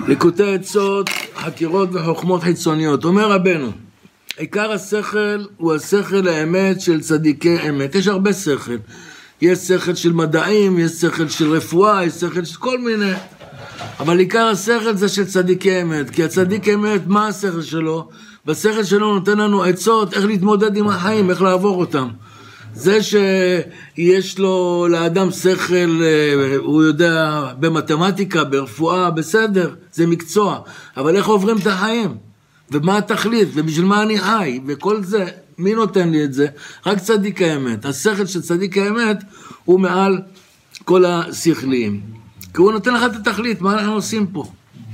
ליקוטי עצות, חקירות וחוכמות חיצוניות. אומר רבנו, עיקר השכל הוא השכל האמת של צדיקי אמת. יש הרבה שכל. יש שכל של מדעים, יש שכל של רפואה, יש שכל של כל מיני. אבל עיקר השכל זה של צדיקי אמת. כי הצדיק אמת, מה השכל שלו? בשכל שלו נותן לנו עצות איך להתמודד עם החיים, איך לעבור אותם. זה שיש לו לאדם שכל, הוא יודע במתמטיקה, ברפואה, בסדר, זה מקצוע. אבל איך עוברים את החיים? ומה התכלית? ובשביל מה אני חי? וכל זה, מי נותן לי את זה? רק צדיק האמת. השכל של צדיק האמת הוא מעל כל השכליים. כי הוא נותן לך את התכלית, מה אנחנו עושים פה?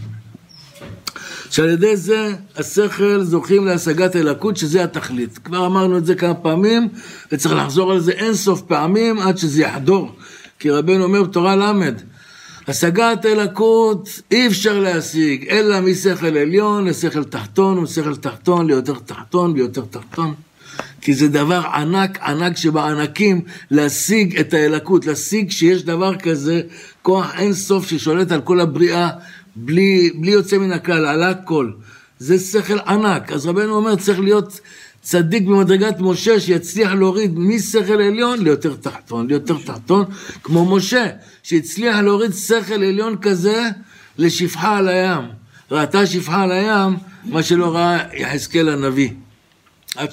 שעל ידי זה השכל זוכים להשגת אלוקות, שזה התכלית. כבר אמרנו את זה כמה פעמים, וצריך לחזור על זה אין סוף פעמים עד שזה יחדור. כי רבנו אומר בתורה למד, השגת אלוקות אי אפשר להשיג, אלא משכל עליון לשכל תחתון, ומשכל תחתון ליותר תחתון ויותר תחתון. כי זה דבר ענק, ענק שבענקים להשיג את האלוקות, להשיג שיש דבר כזה, כוח אין סוף ששולט על כל הבריאה, בלי יוצא מן הכלל, על הכל. זה שכל ענק. אז רבנו אומר, צריך להיות צדיק במדרגת משה, שיצליח להוריד משכל עליון ליותר תחתון, ליותר תחתון, כמו משה, שהצליח להוריד שכל עליון כזה לשפחה על הים. ראתה שפחה על הים, מה שלא ראה יחזקאל הנביא. עד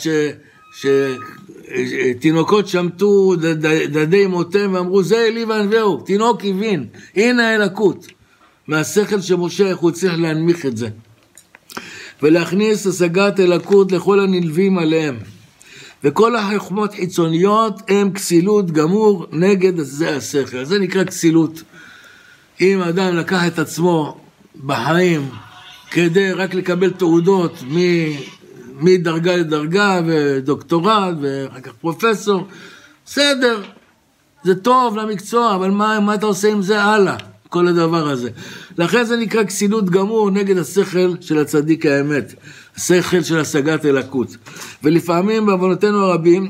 שתינוקות שמטו דדי מותם ואמרו, זה אלי ואנבהו, תינוק הבין, הנה האלוקות. מהשכל שמשה, איך הוא צריך להנמיך את זה. ולהכניס השגת אלוקות לכל הנלווים עליהם. וכל החוכמות חיצוניות הם כסילות גמור נגד זה השכל. זה נקרא כסילות. אם האדם לקח את עצמו בחיים כדי רק לקבל תעודות מדרגה לדרגה ודוקטורט ואחר כך פרופסור, בסדר, זה טוב למקצוע, אבל מה אתה עושה עם זה הלאה? כל הדבר הזה. לכן זה נקרא כסילות גמור נגד השכל של הצדיק האמת, השכל של השגת אלוקות. ולפעמים בעוונותינו הרבים,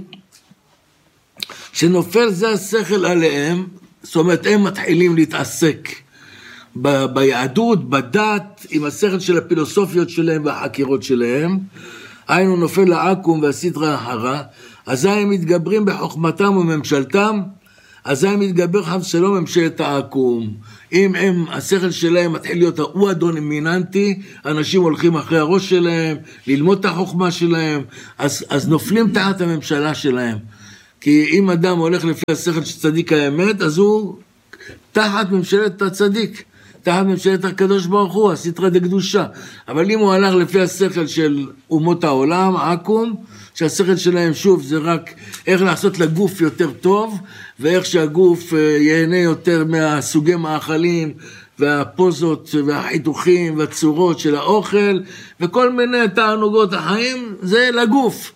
שנופל זה השכל עליהם, זאת אומרת, הם מתחילים להתעסק ביהדות, בדת, עם השכל של הפילוסופיות שלהם והחקירות שלהם, היינו נופל לעקום והסדרה אחרה, אז הם מתגברים בחוכמתם וממשלתם, אז הם מתגבר חס שלום ממשלת העקום. אם השכל שלהם מתחיל להיות הוא הדומיננטי, אנשים הולכים אחרי הראש שלהם, ללמוד את החוכמה שלהם, אז נופלים תחת הממשלה שלהם. כי אם אדם הולך לפי השכל של צדיק האמת, אז הוא תחת ממשלת הצדיק, תחת ממשלת הקדוש ברוך הוא, הסתרא דקדושה. אבל אם הוא הלך לפי השכל של אומות העולם, העקום, שהשכל שלהם שוב זה רק איך לעשות לגוף יותר טוב, ואיך שהגוף ייהנה יותר מהסוגי מאכלים, והפוזות והחיתוכים והצורות של האוכל, וכל מיני תענוגות החיים, זה לגוף.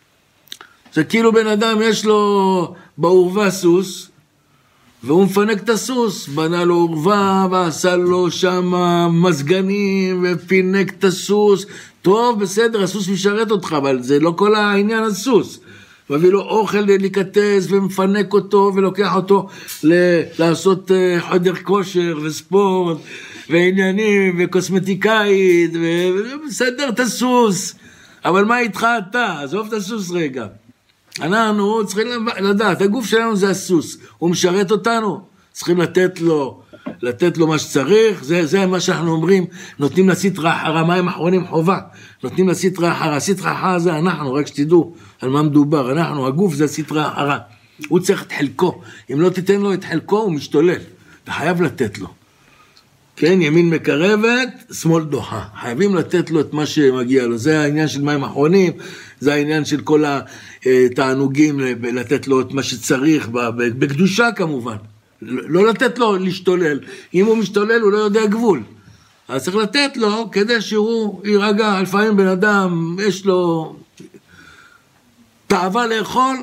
זה כאילו בן אדם יש לו בעורבה סוס, והוא מפנק את הסוס, בנה לו עורבה ועשה לו שם מזגנים ופינק את הסוס, טוב בסדר, הסוס משרת אותך, אבל זה לא כל העניין הסוס. מביא לו אוכל להיקטס ומפנק אותו ולוקח אותו לעשות חדר כושר וספורט ועניינים וקוסמטיקאית ומסדר את הסוס. אבל מה איתך אתה? עזוב את הסוס רגע. אנחנו צריכים לדעת, הגוף שלנו זה הסוס, הוא משרת אותנו, צריכים לתת לו מה שצריך, זה מה שאנחנו אומרים, נותנים לסטרא אחרא, מים אחרונים חובה, נותנים לסטרא אחרא, סטרא אחרא זה אנחנו, רק שתדעו על מה מדובר, אנחנו, הגוף זה סטרא אחרא, הוא צריך את חלקו, אם לא תיתן לו את חלקו הוא משתולל, אתה חייב לתת לו, כן, ימין מקרבת, שמאל דוחה, חייבים לתת לו את מה שמגיע לו, זה העניין של מים אחרונים, זה העניין של כל התענוגים, לתת לו את מה שצריך, בקדושה כמובן, לא לתת לו להשתולל, אם הוא משתולל הוא לא יודע גבול, אז צריך לתת לו כדי שהוא יירגע, לפעמים בן אדם יש לו תאווה לאכול,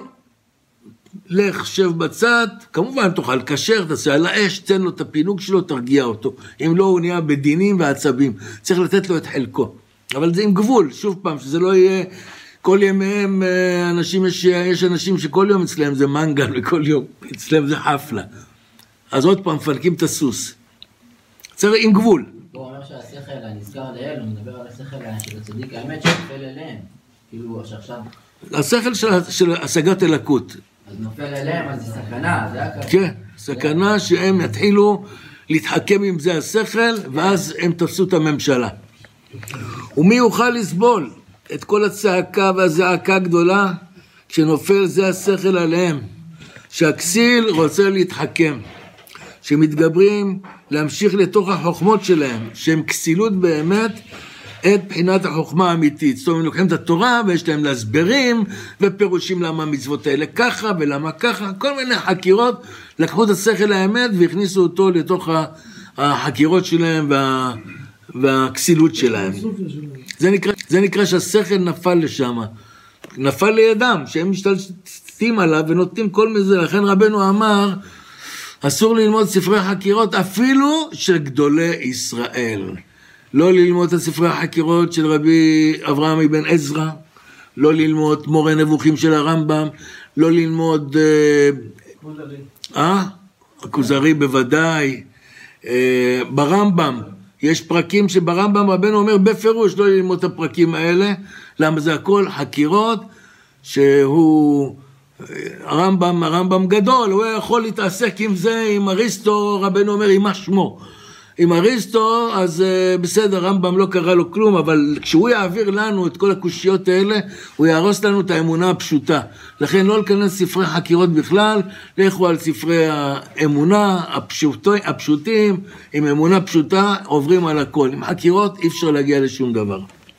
לך שב בצד, כמובן תוכל קשר, תעשה על האש, תן לו את הפינוק שלו, תרגיע אותו, אם לא הוא נהיה בדינים ועצבים, צריך לתת לו את חלקו, אבל זה עם גבול, שוב פעם, שזה לא יהיה כל ימיהם אנשים, יש אנשים שכל יום אצלם זה מנגל וכל יום אצלם זה חפלה, אז עוד פעם מפנקים את הסוס, צריך עם גבול, הוא אומר שהשכל הנזכר לאל, הוא מדבר על השכל של הצדיק האמת שנופל אליהם. כאילו שעכשיו... השכל של השגת אלוקות. אז נופל אליהם, אז זה סכנה, זה הכלל. כן, סכנה שהם יתחילו להתחכם עם זה השכל, ואז הם תפסו את הממשלה. ומי יוכל לסבול את כל הצעקה והזעקה הגדולה, כשנופל זה השכל עליהם, שהכסיל רוצה להתחכם, שמתגברים להמשיך לתוך החוכמות שלהם, שהם כסילות באמת את בחינת החוכמה האמיתית. זאת אומרת, לוקחים את התורה ויש להם להסברים ופירושים למה המצוות האלה ככה ולמה ככה, כל מיני חקירות, לקחו את השכל האמת והכניסו אותו לתוך החקירות שלהם והכסילות שלהם. זה נקרא שהשכל נפל לשם, נפל לידם, שהם משתלטים עליו ונותנים כל מזה. לכן רבנו אמר, אסור ללמוד ספרי חקירות אפילו של גדולי ישראל. לא ללמוד את ספרי החקירות של רבי אברהם אבן עזרא, לא ללמוד מורה נבוכים של הרמב"ם, לא ללמוד... הכוזרי בוודאי. ברמב"ם, יש פרקים שברמב"ם רבנו אומר בפירוש לא ללמוד את הפרקים האלה, למה זה הכל חקירות שהוא... הרמב"ם גדול, הוא יכול להתעסק עם זה, עם אריסטו, רבנו אומר, עם מה שמו. עם אריסטו, אז בסדר, רמב"ם לא קרא לו כלום, אבל כשהוא יעביר לנו את כל הקושיות האלה, הוא יהרוס לנו את האמונה הפשוטה. לכן לא לכנס ספרי חקירות בכלל, לכו על ספרי האמונה הפשוטים, עם אמונה פשוטה, עוברים על הכל. עם חקירות אי אפשר להגיע לשום דבר.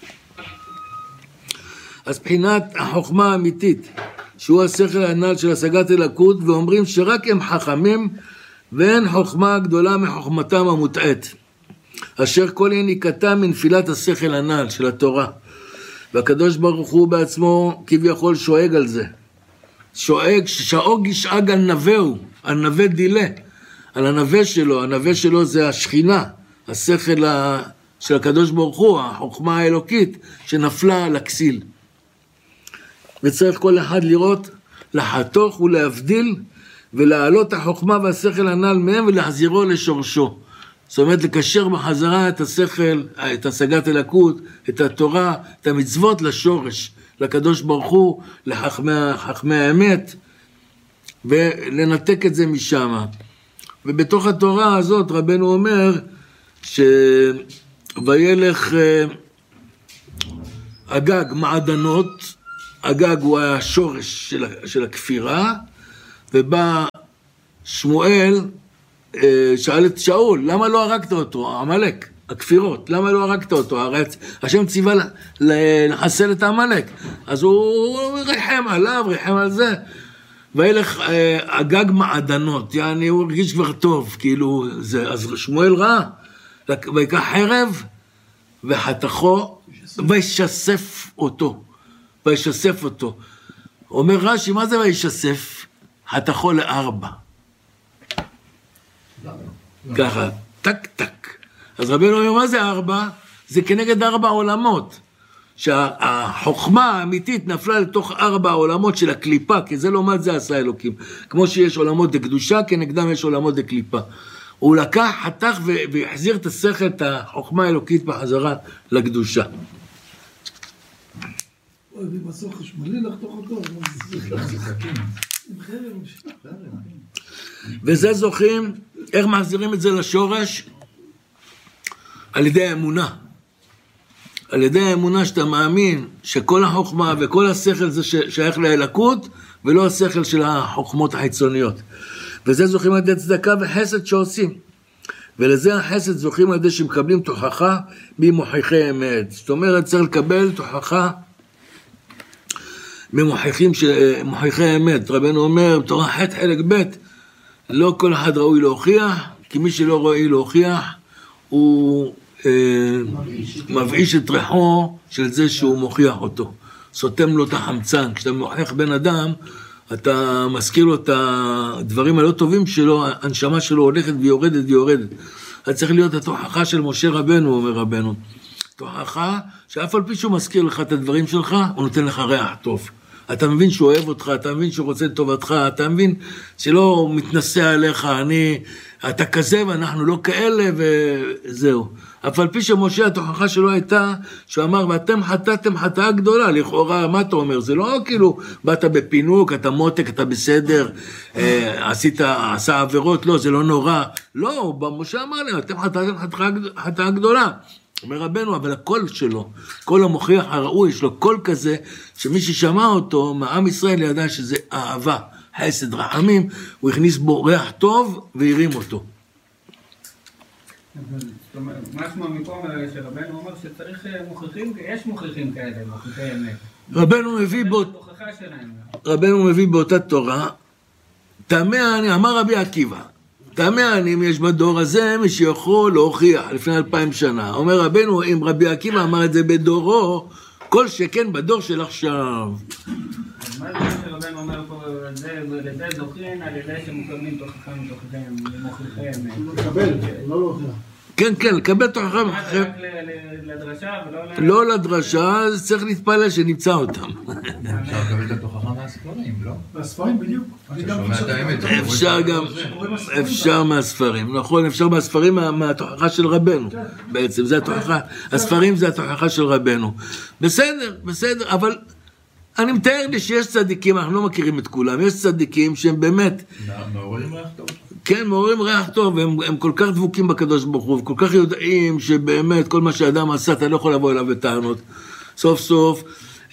אז בחינת החוכמה האמיתית, שהוא השכל הנ"ל של השגת אלוקות, ואומרים שרק הם חכמים, ואין חוכמה גדולה מחוכמתם המוטעית, אשר כל יניקתם מנפילת השכל הנ"ל של התורה. והקדוש ברוך הוא בעצמו כביכול שואג על זה. שאוג ישאג על נבהו, על נווה דילה, על הנווה שלו. הנווה שלו זה השכינה, השכל של הקדוש ברוך הוא, החוכמה האלוקית שנפלה על הכסיל. וצריך כל אחד לראות, לחתוך ולהבדיל, ולהעלות החוכמה והשכל הנ"ל מהם ולהחזירו לשורשו. זאת אומרת, לקשר בחזרה את השכל, את השגת אלוקות, את התורה, את המצוות לשורש, לקדוש ברוך הוא, לחכמי האמת, ולנתק את זה משם. ובתוך התורה הזאת רבנו אומר, וילך אגג מעדנות, אגג הוא השורש של הכפירה, ובא שמואל, שאל את שאול, למה לא הרגת אותו? עמלק, הכפירות, למה לא הרגת אותו? הרי השם ציווה לחסל את העמלק, אז הוא ריחם עליו, ריחם על זה, וילך אגג מעדנות, יעני הוא הרגיש כבר טוב, כאילו זה, אז שמואל ראה, ויקח חרב, וחתכו, וישסף אותו, וישסף אותו. אומר רש"י, מה זה וישסף? חתכו ל4. ככה, טק טק. אז רבנו אומר, מה זה 4? זה כנגד 4 עולמות. שהחוכמה האמיתית נפלה לתוך 4 עולמות של הקליפה, כי זה לא מה זה עשה אלוקים. כמו שיש עולמות דקדושה, כנגדם יש עולמות דקליפה. הוא לקח, חתך והחזיר את השכל, את החוכמה האלוקית בחזרה לקדושה. בסוף חשמלי לחתוך אותו. וזה זוכים, איך מחזירים את זה לשורש? על ידי האמונה. על ידי האמונה שאתה מאמין שכל החוכמה וכל השכל זה שייך לאלוקות, ולא השכל של החוכמות החיצוניות. וזה זוכים על ידי צדקה וחסד שעושים. ולזה החסד זוכים על ידי שמקבלים תוכחה ממוכיחי אמת. זאת אומרת, צריך לקבל תוכחה ממוכיחי אמת. רבנו אומר, בתורה ח' חלק ב', לא כל אחד ראוי להוכיח, כי מי שלא ראוי להוכיח, הוא מבאיש את ריחו של זה שהוא מוכיח אותו. סותם לו את החמצן. כשאתה מוכיח בן אדם, אתה מזכיר לו את הדברים הלא טובים שלו, הנשמה שלו הולכת ויורדת. אז צריך להיות התוכחה של משה רבנו, אומר רבנו. תוכחה שאף על פי שהוא מזכיר לך את הדברים שלך, הוא נותן לך ריח טוב. אתה מבין שהוא אוהב אותך, אתה מבין שהוא רוצה לטובתך, אתה מבין שלא מתנשא עליך, אתה כזה ואנחנו לא כאלה וזהו. אף על פי שמשה התוכחה שלו הייתה, שהוא אמר, ואתם חטאתם חטאה גדולה, לכאורה, מה אתה אומר? זה לא כאילו, באת בפינוק, אתה מותק, אתה בסדר, עשה עבירות, לא, זה לא נורא. לא, משה אמר להם, אתם חטאתם חטאה גדולה. אומר רבנו, אבל הקול שלו, קול המוכיח הראוי, יש לו קול כזה, שמי ששמע אותו, מעם ישראל ידע שזה אהבה, חסד, רחמים, הוא הכניס בו ריח טוב והרים אותו. משמע מפה שרבנו אומר שצריך מוכיחים, יש מוכיחים כאלה, מוכיחי אמת. רבנו מביא באותה תורה, תמה אני, אמר רבי עקיבא, תמה אני אם יש בדור הזה מי שיכול להוכיח לפני 2000 שנה. אומר רבנו, אם רבי עקיבא אמר את זה בדורו, כל שכן בדור של עכשיו. אז מה זה שרבנו אומר פה, לזה זוכין על ידי שמוקמים תוככם, מוכיחי אמת. לקבל, לא להוכיח. כן, כן, לקבל תוכחה. מה זה רק לדרשה ולא לא לדרשה, אז צריך להתפלל שנמצא אותם. אפשר לקבל את התוכחה מהספרים, לא? מהספרים בדיוק. שומע את האמת. אפשר מהספרים, נכון, אפשר מהספרים מהתוכחה של רבנו. בעצם, זה התוכחה, הספרים זה התוכחה של רבנו. בסדר, בסדר, אבל אני מתאר לי שיש צדיקים, אנחנו לא מכירים את כולם, יש צדיקים שהם באמת... מעוררים ריח טוב. כן, מעוררים ריח טוב, והם כל כך דבוקים בקדוש ברוך הוא, כל כך יודעים שבאמת כל מה שאדם עשה, אתה לא יכול לבוא אליו בטענות. סוף סוף,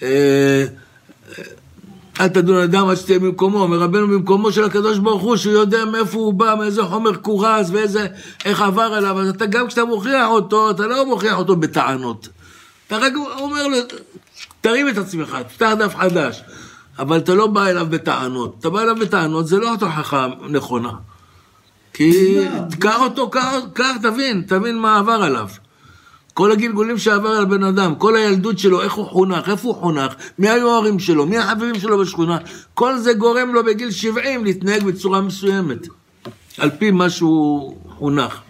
אל תדון אדם עד שתהיה במקומו, אומר רבנו במקומו של הקדוש ברוך הוא, שהוא יודע מאיפה הוא בא, מאיזה חומר קורס, איך עבר עליו, אז אתה גם כשאתה מוכיח אותו, אתה לא מוכיח אותו בטענות. אתה רק אומר לו, תרים את עצמך, תפתח דף חדש, אבל אתה לא בא אליו בטענות. אתה בא אליו בטענות, זה לא התוכחה נכונה. כי קח אותו, תבין מה עבר עליו. כל הגלגולים שעבר על בן אדם, כל הילדות שלו, איך הוא חונך, איפה הוא חונך, מי היו ההורים שלו, מי החברים שלו בשכונה, כל זה גורם לו בגיל 70 להתנהג בצורה מסוימת, על פי מה שהוא חונך.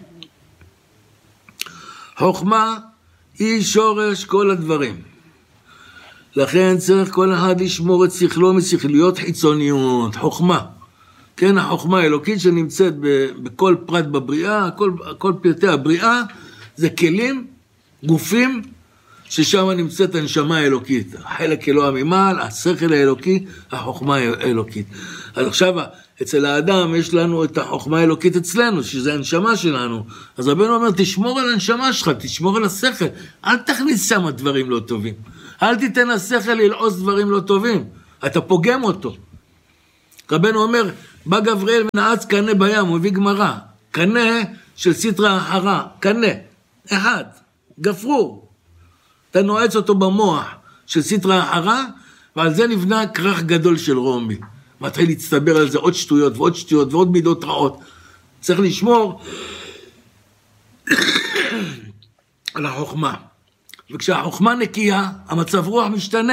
חוכמה היא שורש כל הדברים. לכן צריך כל אחד לשמור את שכלו משכליות חיצוניות, חוכמה. כן, החוכמה האלוקית שנמצאת בכל פרט בבריאה, כל פרטי הבריאה, זה כלים, גופים, ששם נמצאת הנשמה האלוקית. החלק אלוה ממעל, השכל האלוקי, החוכמה האלוקית. אז עכשיו, אצל האדם יש לנו את החוכמה האלוקית אצלנו, שזה הנשמה שלנו. אז רבנו אומר, תשמור על הנשמה שלך, תשמור על השכל. אל תכניס שם דברים לא טובים. אל תיתן לשכל ללעוס דברים לא טובים. אתה פוגם אותו. רבנו אומר, בא גבריאל ונעץ קנה בים, הוא הביא גמרא. קנה של סטרא אחרא, קנה, אחד, גפרור. אתה נועץ אותו במוח של סטרא אחרא, ועל זה נבנה כרך גדול של רומי. מתחיל להצטבר על זה עוד שטויות ועוד שטויות ועוד מידות רעות. צריך לשמור על החוכמה. וכשהחוכמה נקייה, המצב רוח משתנה.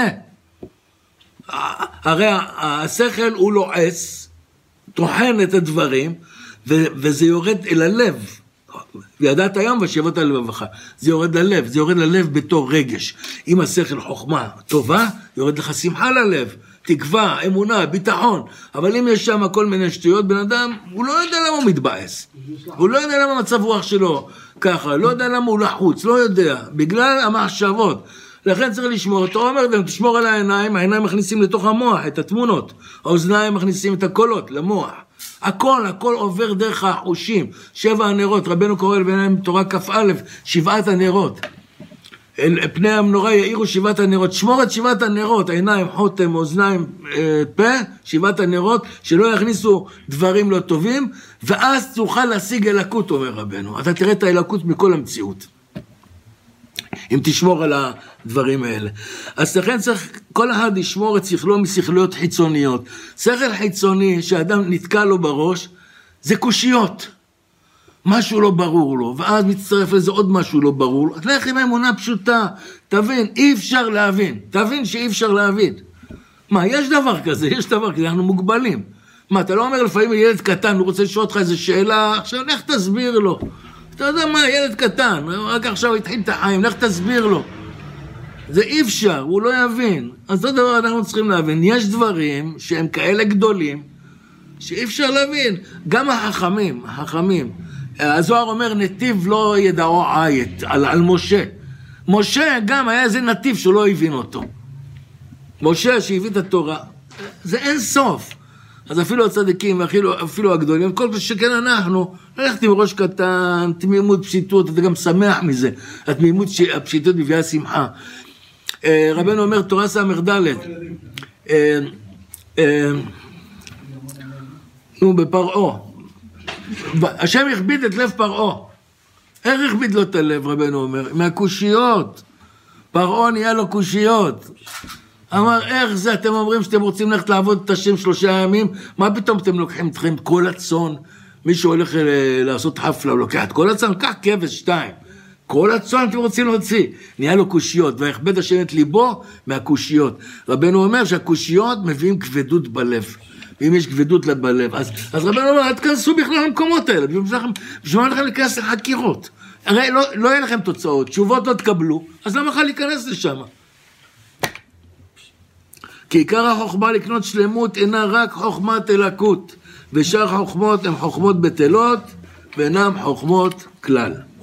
הרי השכל הוא לועס, טוחן את הדברים, וזה יורד אל הלב. וידעת היום ושיבת על לבבך. זה יורד ללב, זה יורד ללב בתור רגש. אם השכל חוכמה טובה, יורד לך שמחה ללב, תקווה, אמונה, ביטחון. אבל אם יש שם כל מיני שטויות, בן אדם, הוא לא יודע למה הוא מתבאס. הוא לא יודע למה מצב רוח שלו ככה, לא יודע למה הוא לחוץ, לא יודע. בגלל המחשבות. לכן צריך לשמור, אתה אומר, תשמור על העיניים, העיניים מכניסים לתוך המוח את התמונות, האוזניים מכניסים את הקולות למוח, הכל עובר דרך החושים, 7 הנרות, רבנו קורא לביניים תורה כ"א, 7 הנרות, פני המנורה יאירו 7 הנרות, שמור את 7 הנרות, עיניים, חותם, אוזניים, פה, 7 הנרות, שלא יכניסו דברים לא טובים, ואז תוכל להשיג אלוקות, אומר רבנו, אתה תראה את האלוקות מכל המציאות. אם תשמור על הדברים האלה. אז לכן צריך כל אחד לשמור את שכלו משכליות חיצוניות. שכל חיצוני שאדם נתקע לו בראש, זה קושיות. משהו לא ברור לו, ואז מצטרף לזה עוד משהו לא ברור לו. לך עם האמונה פשוטה, תבין, אי אפשר להבין. תבין שאי אפשר להבין. מה, יש דבר כזה, אנחנו מוגבלים. מה, אתה לא אומר לפעמים ילד קטן, הוא רוצה לשאול אותך איזו שאלה, עכשיו לך תסביר לו. אתה יודע מה, ילד קטן, רק עכשיו התחיל את החיים, לך תסביר לו. זה אי אפשר, הוא לא יבין. אז זה דבר אנחנו צריכים להבין. יש דברים שהם כאלה גדולים, שאי אפשר להבין. גם החכמים. הזוהר אומר, נתיב לא ידעו עית, על משה. משה גם היה איזה נתיב שהוא לא הבין אותו. משה שהביא את התורה, זה אין סוף. אז אפילו הצדיקים, אפילו הגדולים, כל שכן אנחנו, ללכת עם ראש קטן, תמימות פשיטות, אתה גם שמח מזה. התמימות הפשיטות מביאה שמחה. רבנו אומר, תורה ס"ד, בפרעה. השם הכביד את לב פרעה. איך הכביד לו את הלב, רבנו אומר? מהקושיות. פרעה נהיה לו קושיות. אמר, איך זה אתם אומרים שאתם רוצים ללכת לעבוד את השם 3 ימים? מה פתאום אתם לוקחים אתכם את כל הצאן? מישהו הולך לעשות חפלה, הוא לוקח את כל הצאן, קח כבש 2. כל הצאן אתם רוצים להוציא. נהיה לו קושיות, והכבד השם את ליבו מהקושיות. רבנו אומר שהקושיות מביאים כבדות בלב. ואם יש כבדות בלב, אז רבנו אומר, תכנסו בכלל למקומות האלה, בשביל לכם להיכנס לחקירות. הרי לא יהיה לכם תוצאות, תשובות לא תקבלו, אז למה לך להיכנס לשם? כי עיקר החוכמה לקנות שלמות אינה רק חוכמת אלקות, ושאר חוכמות הן חוכמות בטלות, ואינם חוכמות כלל.